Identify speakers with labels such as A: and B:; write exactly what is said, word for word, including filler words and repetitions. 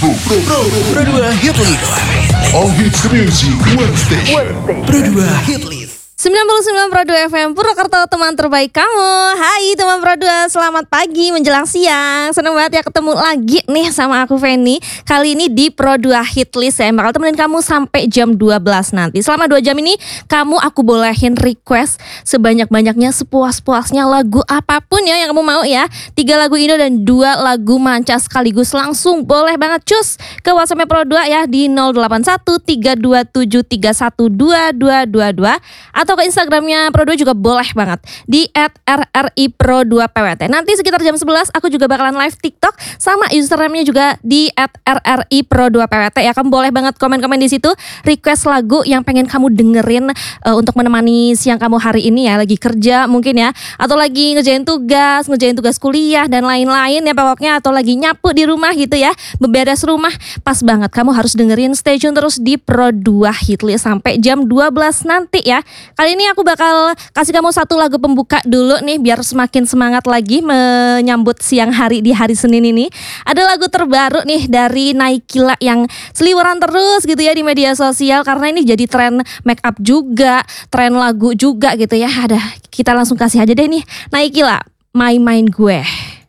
A: Pro Pro Pro Pro dua Hit List. All hits music one station. Pro dua Hit List.
B: sembilan puluh sembilan Pro dua F M Purwokerto, teman terbaik kamu. Hai teman Pro dua, selamat pagi menjelang siang. Seneng banget ya ketemu lagi nih sama aku Feni. Kali ini di Pro dua Hit List saya bakal temenin kamu sampai jam dua belas nanti. Selama dua jam ini kamu aku bolehin request sebanyak-banyaknya, sepuas-puasnya lagu apapun ya yang kamu mau ya. Tiga lagu Indo dan dua lagu manca sekaligus, langsung boleh banget cus ke WhatsApp Pro dua ya di nol delapan satu tiga dua tujuh tiga satu dua dua dua dua atau ke Instagramnya Pro dua juga boleh banget di et r r i pro dua p w t. Nanti sekitar jam sebelas aku juga bakalan live TikTok sama username-nya juga di et r r i pro dua p w t ya. Kamu boleh banget komen-komen di situ, request lagu yang pengen kamu dengerin uh, untuk menemani siang kamu hari ini ya, lagi kerja mungkin ya, atau lagi ngerjain tugas, ngerjain tugas kuliah dan lain-lain ya pokoknya, atau lagi nyapu di rumah gitu ya, beberes rumah. Pas banget kamu harus dengerin, stay tune terus di Pro dua Hitlist sampai jam dua belas nanti ya. Kali ini aku bakal kasih kamu satu lagu pembuka dulu nih biar semakin semangat lagi menyambut siang hari di hari Senin ini. Ada lagu terbaru nih dari Naikila yang seliweran terus gitu ya di media sosial karena ini jadi tren make up juga, tren lagu juga gitu ya. Ada, kita langsung kasih aja deh nih Naikila, My Mind Gue.